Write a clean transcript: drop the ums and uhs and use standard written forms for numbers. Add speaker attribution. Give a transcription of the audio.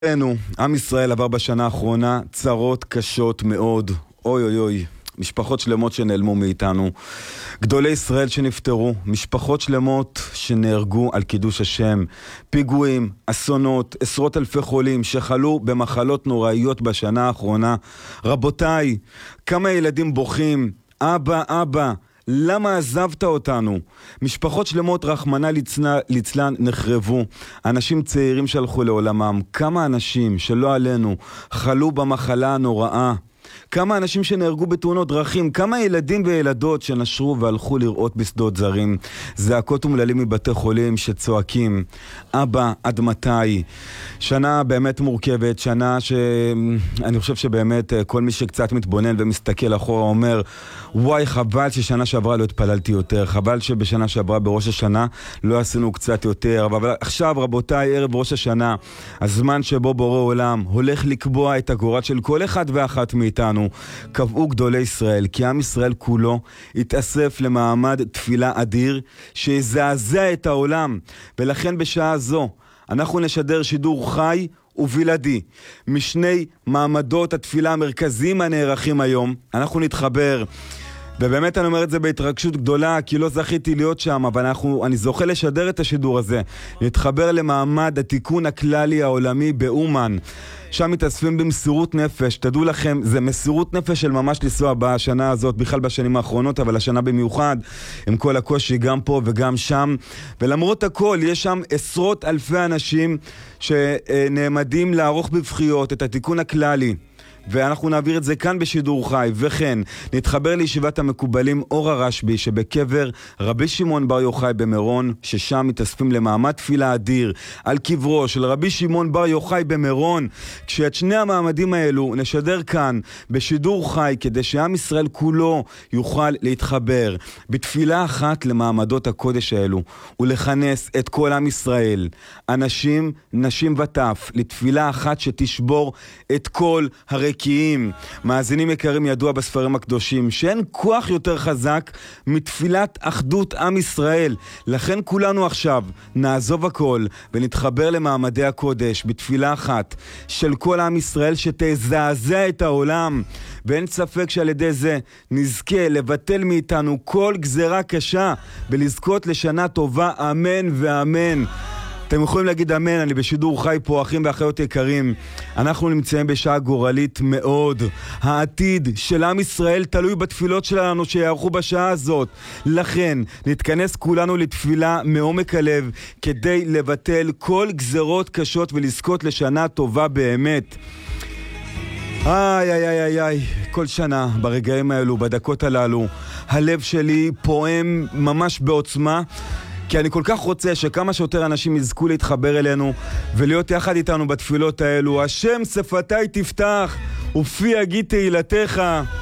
Speaker 1: עם ישראל עבר בשנה האחרונה צרות קשות מאוד. אוי אוי אוי, משפחות שלמות שנעלמו מאיתנו, גדולי ישראל שנפטרו, משפחות שלמות שנהרגו על קידוש השם, פיגועים, אסונות, עשרות אלפי חולים שחלו במחלות נוראיות בשנה האחרונה. רבותיי, כמה ילדים בוכים, אבא, למה עזבת אותנו? משפחות שלמות רחמנא ליצלן נחרבו, אנשים צעירים שהלכו לעולמם, כמה אנשים שלא עלינו חלו במחלה הנוראה, כמה אנשים שנהרגו בתאונות דרכים, כמה ילדים וילדות שנשרו והלכו לראות בשדות זרים, זעקות ומללים מבתי חולים שצועקים אבא עד מתי? שנה באמת מורכבת, שנה שאני חושב שבאמת כל מי שקצת מתבונן ומסתכל אחורה אומר וואי, חבל ששנה שעברה לא התפללתי יותר, חבל שבשנה שעברה בראש השנה לא עשינו קצת יותר. אבל עכשיו רבותיי, ערב ראש השנה, הזמן שבו בורא עולם הולך לקבוע את הגורל של כל אחד ואחת מאיתנו, קבעו גדולי ישראל כי עם ישראל כולו יתאסף למעמד תפילה אדיר שיזעזע את העולם. ולכן בשעה זו אנחנו נשדר שידור חי ובלעדי משני מעמדות התפילה המרכזיים הנערכים היום. אנחנו נתחבר, ובאמת אני אומר את זה בהתרגשות גדולה כי לא זכיתי להיות שם, אבל אני זוכה לשדר את השידור הזה. נתחבר למעמד התיקון הכללי העולמי באומן, שם מתאספים במסירות נפש. תדעו לכם, זה מסירות נפש של ממש לנסוע בשנה הזאת, בכלל בשנים האחרונות, אבל השנה במיוחד, עם כל הקושי גם פה וגם שם. ולמרות הכל, יש שם עשרות אלפי אנשים שנעמדים לערוך בבחיות את התיקון הכללי, ואנחנו נעביר את זה כאן בשידור חי. וכן נתחבר לישיבת המקובלים אור הרשב"י שבקבר רבי שמעון בר יוחאי במירון, ששם מתאספים למעמד תפילה אדיר על קברו של רבי שמעון בר יוחאי במירון, כשאת שני המעמדים האלו נשדר כאן בשידור חי כדי שעם ישראל כולו יוכל להתחבר בתפילה אחת למעמדות הקודש האלו ולכנס את כל עם ישראל, אנשים, נשים וטף, לתפילה אחת שתשבור את כל הרקיעים. מאזינים יקרים, ידוע בספרים הקדושים שאין כוח יותר חזק מתפילת אחדות עם ישראל. לכן כולנו עכשיו נעזוב הכל ונתחבר למעמדי הקודש בתפילה אחת של כל עם ישראל שתזעזע את העולם, ואין ספק שעל ידי זה נזכה לבטל מאיתנו כל גזרה קשה ולזכות לשנה טובה, אמן ואמן. אתם יכולים להגיד אמן. אני בשידור חי פה, אחים ואחיות יקרים, אנחנו נמצאים בשעה גורלית מאוד. העתיד של עם ישראל תלוי בתפילות שלנו שיערכו בשעה הזאת. לכן נתכנס כולנו לתפילה מעומק הלב כדי לבטל כל גזרות קשות ולזכות לשנה טובה באמת. איי, כל שנה ברגעים האלו, בדקות הללו, הלב שלי פועם ממש בעוצמה, כי אני כל כך רוצה שכמה שיותר אנשים יזכו להתחבר אלינו ולהיות יחד איתנו בתפילות האלו. השם שפתי תפתח ופי יגיד תהילתך.